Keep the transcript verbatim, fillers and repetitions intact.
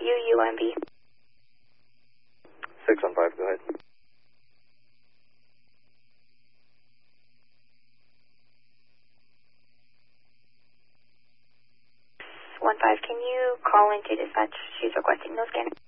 U U M B. six one five, go ahead. One five, can you call into dispatch? She's requesting no scanning.